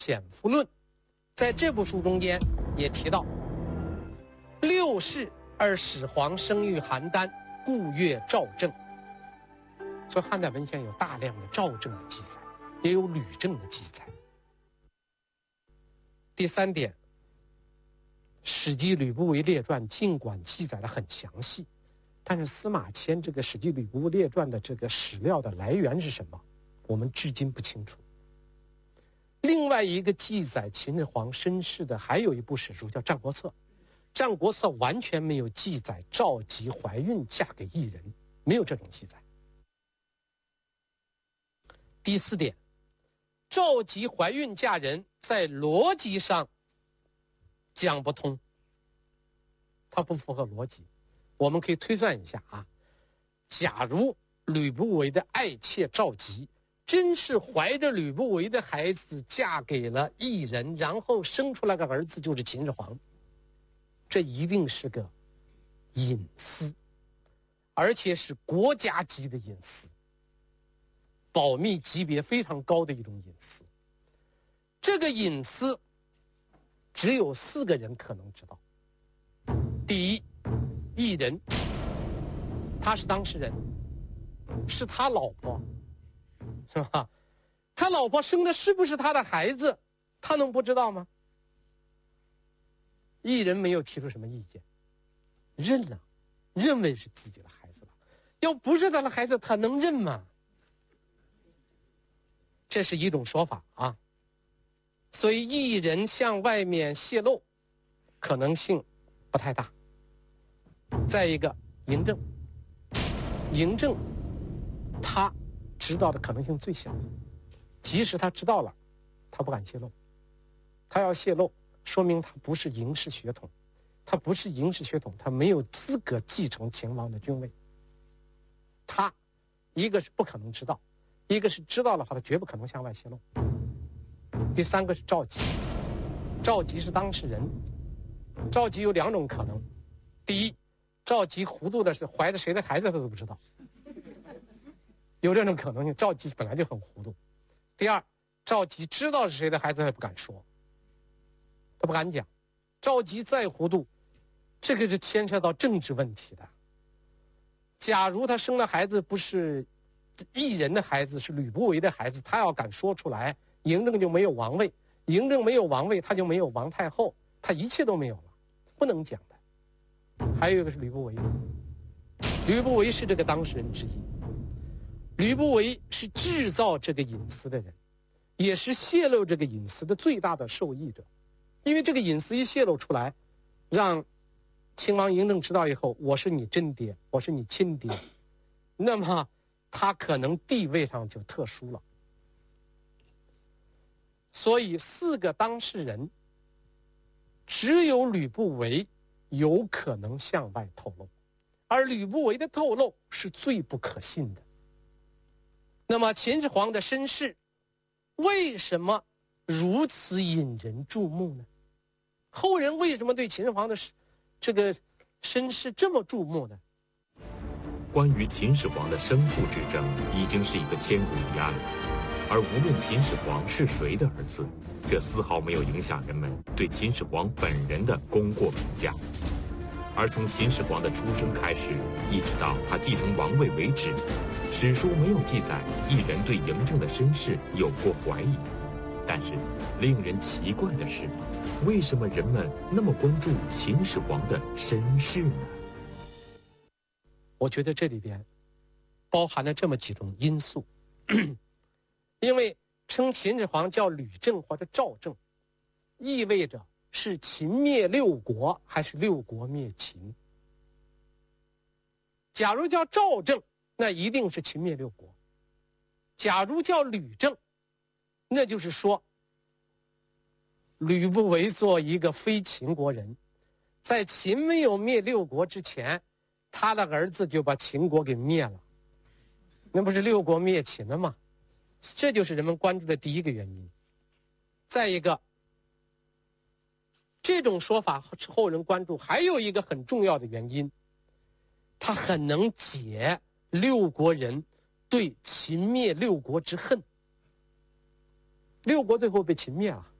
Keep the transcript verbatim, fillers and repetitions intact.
显夫论》，在这部书中间也提到，六世而始皇生育邯郸，故曰赵政。所以汉代文献有大量的赵政的记载，也有吕政的记载。第三点，《史记·吕不韦列传》尽管记载的很详细，但是司马迁这个《史记·吕不韦列传》的这个史料的来源是什么，我们至今不清楚。另外一个记载秦始皇身世的还有一部史书叫《战国策》，《战国策》完全没有记载赵姬怀孕嫁给异人，没有这种记载。第四点，赵姬怀孕嫁人在逻辑上讲不通，它不符合逻辑。我们可以推算一下啊，假如吕不韦的爱妾赵姬真是怀着吕不韦的孩子嫁给了异人，然后生出来个儿子就是秦始皇，这一定是个隐私，而且是国家级的隐私，保密级别非常高的一种隐私。这个隐私只有四个人可能知道。第一，异人，他是当事人，是他老婆，是吧？他老婆生的是不是他的孩子，他能不知道吗？异人没有提出什么意见，认了，认为是自己的孩子了。要不是他的孩子，他能认吗？这是一种说法啊。所以异人向外面泄露可能性不太大。再一个，嬴政，嬴政他知道的可能性最小，即使他知道了，他不敢泄露。他要泄露，说明他不是嬴氏血统，他不是嬴氏血统，他没有资格继承秦王的君位。他一个是不可能知道，一个是知道的话，他绝不可能向外泄露。第三个是赵姬，赵姬是当事人。赵姬有两种可能，第一，赵姬糊涂的是怀着谁的孩子他都不知道，有这种可能性，赵姬本来就很糊涂。第二，赵姬知道是谁的孩子他也不敢说，他不敢讲。赵姬再糊涂，这个是牵涉到政治问题的。假如他生了孩子不是异人的孩子，是吕不韦的孩子，他要敢说出来，嬴政就没有王位，嬴政没有王位，他就没有王太后，他一切都没有了，不能讲的。还有一个是吕不韦，吕不韦是这个当事人之一，吕不韦是制造这个隐私的人，也是泄露这个隐私的最大的受益者。因为这个隐私一泄露出来，让秦王嬴政知道以后，我是你真爹，我是你亲爹，那么他可能地位上就特殊了。所以四个当事人，只有吕不韦有可能向外透露，而吕不韦的透露是最不可信的。那么秦始皇的身世为什么如此引人注目呢？后人为什么对秦始皇的这个身世这么注目呢？ 关于秦始皇的生父之争已经是一个千古疑案了，而无论秦始皇是谁的儿子，这丝毫没有影响人们对秦始皇本人的功过评价。而从秦始皇的出生开始，一直到他继承王位为止，史书没有记载一人对嬴政的身世有过怀疑。但是令人奇怪的是，为什么人们那么关注秦始皇的身世呢？ 我觉得这里边包含了这么几种因素。因为称秦始皇叫吕政或者赵政，意味着是秦灭六国还是六国灭秦。假如叫赵政，那一定是秦灭六国；假如叫吕政，那就是说吕不韦做一个非秦国人，在秦没有灭六国之前，他的儿子就把秦国给灭了，那不是六国灭秦了吗？这就是人们关注的第一个原因。再一个，这种说法后人关注还有一个很重要的原因，他很能解六国人对秦灭六国之恨。 六国最后被秦灭了，